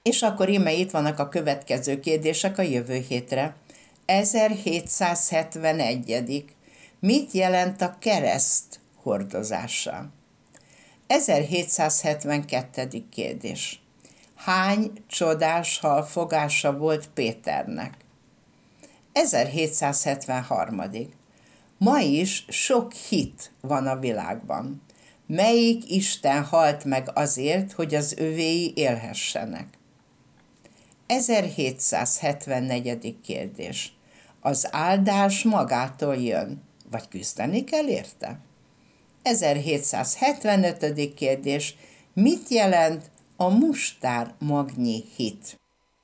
És akkor íme itt vannak a következő kérdések a jövő hétre. 1771. Mit jelent a kereszt hordozása? 1772. kérdés. Hány csodás halfogása volt Péternek? 1773. Ma is sok hit van a világban. Melyik Isten halt meg azért, hogy az övéi élhessenek? 1774. kérdés. Az áldás magától jön, vagy küzdeni kell érte? 1775. kérdés. Mit jelent a mustár magnyi hit?